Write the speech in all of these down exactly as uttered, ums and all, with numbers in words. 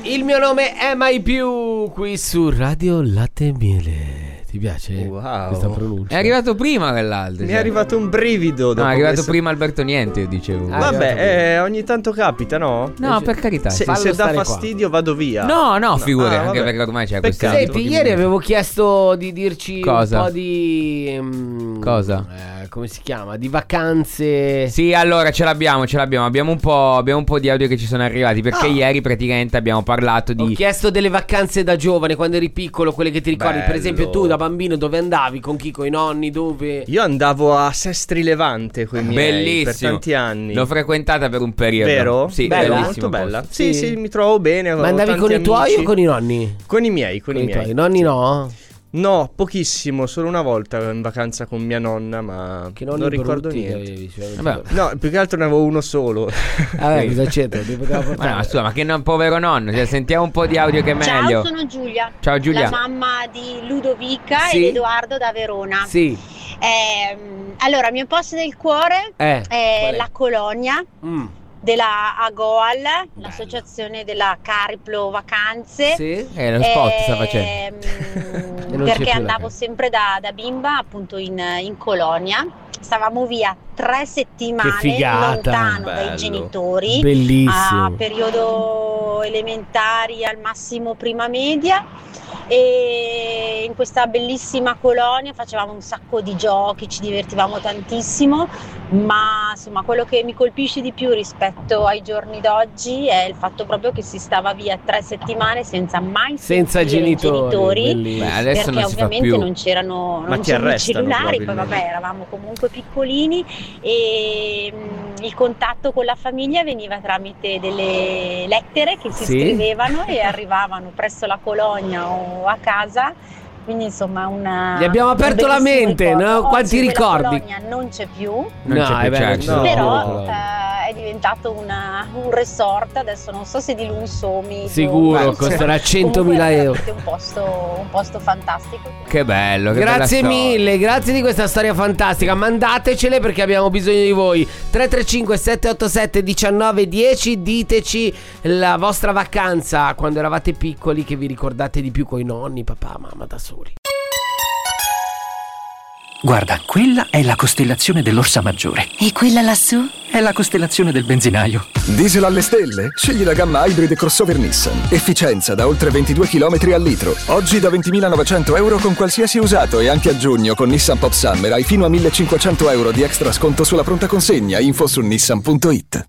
Il mio nome è Mai Più, qui su Radio Latte e Miele. Ti piace wow. questa pronuncia? È arrivato prima quell'altro. Mi cioè. è arrivato un brivido. No, è arrivato questo... prima Alberto Niente, io dicevo. Ah, Vabbè, eh, ogni tanto capita, no? No, per carità. Se, Fallo se dà stare fastidio vado via. No, no, figurati, Ah, anche vabbè. perché ormai c'è Peccato. questa. Senti, ieri avevo chiesto di dirci Cosa? un po' di... um, Cosa? Eh, come si chiama? Di vacanze. Sì, allora ce l'abbiamo, ce l'abbiamo. Abbiamo un po', abbiamo un po' di audio che ci sono arrivati. Perché Ah. ieri praticamente abbiamo parlato Ho di. chiesto delle vacanze da giovane, quando eri piccolo, quelle che ti ricordi. Per Bello. esempio tu da bambino dove andavi? Con chi? Con i nonni? Dove? Io andavo a Sestri Levante con i miei Bellissimo. per tanti anni. L'ho frequentata per un periodo. Vero? Sì, Bella? bellissimo Molto bella. posto. Sì, Sì. sì, mi trovo bene. Ma ho andavi tanti con i tuoi amici. o con i nonni? Con i miei, con, Con i i miei. tuoi. Nonni no? No, pochissimo, solo una volta in vacanza con mia nonna, ma Che nonni non ricordo brutti che niente. avevi, cioè, non Vabbè. ti- No, più che altro ne avevo uno solo. Vabbè, cosa c'entra? Ti poteva Ma portare. no, insomma, ma che non povero nonno. Cioè, sentiamo un po' di audio che è meglio. Ciao, sono Giulia. Ciao, Giulia. La mamma di Ludovica Sì. ed Edoardo da Verona. Sì. Ehm, allora, il mio posto del cuore Eh. è qual è? la Colonia Mm. della AGOAL, l'associazione della Cariplo Vacanze. Sì. Eh, lo spot sta facendo. Ehm, E non c'è perché più la andavo casa. sempre da, da bimba appunto in, in colonia. Stavamo via tre settimane Che figata. lontano Bello. dai genitori. Bellissimo. A periodo elementari, al massimo prima media, e in questa bellissima colonia facevamo un sacco di giochi, ci divertivamo tantissimo, ma insomma quello che mi colpisce di più rispetto ai giorni d'oggi è il fatto proprio che si stava via tre settimane senza mai Senza sentire i genitori. Beh, Bellissimo. adesso perché non si fa ovviamente più. non c'erano, Ma non ti c'erano i arrestano, cellulari, poi probabilmente. vabbè eravamo comunque piccolini e mh, il contatto con la famiglia veniva tramite delle lettere che si Sì. scrivevano e arrivavano presso la colonia o a casa, quindi insomma una Gli abbiamo aperto un la bellissimo mente, ricordo. no? Quanti Oggi quella ricordi? colonia non c'è più, Non No, c'è più, è vero, certo. non ci sono No. più le però colonie. eh, è diventato una- un resort, adesso non so se di lusso o medio. Sicuro, ma costerà insomma, centomila comunque è euro. veramente un posto, un posto fantastico. Che bello, che Grazie bella storia. mille, grazie di questa storia fantastica. Mandatecele perché abbiamo bisogno di voi. tre tre cinque sette otto sette uno nove uno zero. Diteci la vostra vacanza quando eravate piccoli che vi ricordate di più coi nonni, papà, mamma, da soli. Guarda, quella è la costellazione dell'Orsa Maggiore. E quella lassù? È la costellazione del benzinaio. Diesel alle stelle? Scegli la gamma Hybrid crossover Nissan. Efficienza da oltre ventidue chilometri al litro. Oggi da ventimilanovecento euro con qualsiasi usato e anche a giugno con Nissan Pop Summer hai fino a millecinquecento euro di extra sconto sulla pronta consegna. Info su nissan punto it.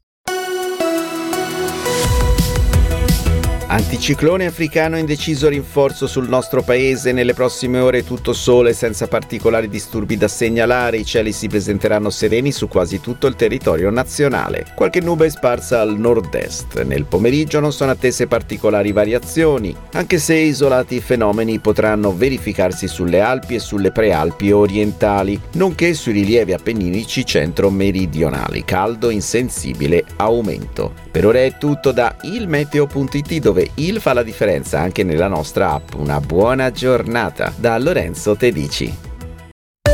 Anticiclone africano in deciso rinforzo sul nostro paese. Nelle prossime ore tutto sole senza particolari disturbi da segnalare. I cieli si presenteranno sereni su quasi tutto il territorio nazionale. Qualche nube sparsa al nord-est. Nel pomeriggio non sono attese particolari variazioni, anche se isolati fenomeni potranno verificarsi sulle Alpi e sulle prealpi orientali, nonché sui rilievi appenninici centro-meridionali. Caldo in sensibile aumento. Per ora è tutto da ilmeteo punto it, dove il fa la differenza anche nella nostra app. Una buona giornata da Lorenzo Tedici.